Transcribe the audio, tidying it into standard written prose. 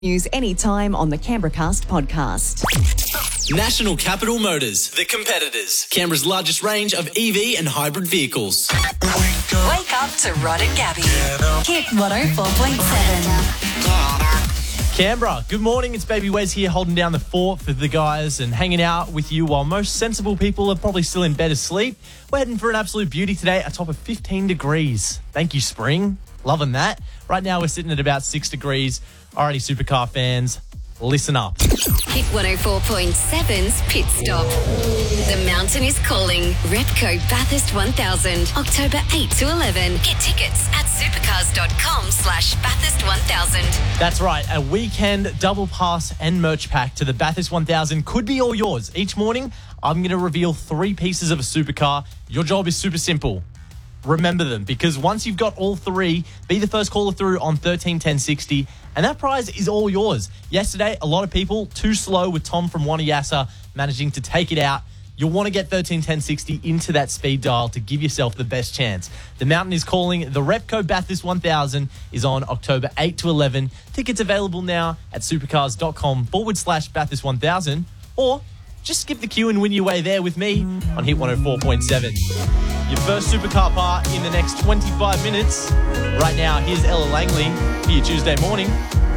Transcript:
News anytime on the Canberracast podcast. National Capital Motors, the competitors. Canberra's largest range of EV and hybrid vehicles. Wake up to Rod and Gabby. Kick 104.7. Canberra, good morning. It's Baby Wes here holding down the fort for the guys and hanging out with you while most sensible people are probably still in bed asleep. We're heading for an absolute beauty today, a top of 15 degrees. Thank you, spring. Loving that. Right now we're sitting at about 6 degrees. Alrighty, supercar fans, listen up. Kick 104.7's Pit Stop. The mountain is calling. Repco Bathurst 1000, October 8 to 11. Get tickets at supercars.com/Bathurst 1000. That's right, a weekend double pass and merch pack to the Bathurst 1000 could be all yours. Each morning, I'm going to reveal 3 pieces of a supercar. Your job is super simple. Remember them, because once you've got all 3, be the first caller through on 131060, and that prize is all yours. Yesterday, a lot of people, too slow with Tom from Wanniassa, managing to take it out. You'll want to get 131060 into that speed dial to give yourself the best chance. The mountain is calling. The Repco Bathurst 1000 is on October 8 to 11. Tickets available now at supercars.com/Bathurst 1000, or just skip the queue and win your way there with me on Hit 104.7. Your first supercar part in the next 25 minutes. Right now, here's Ella Langley for your Tuesday morning.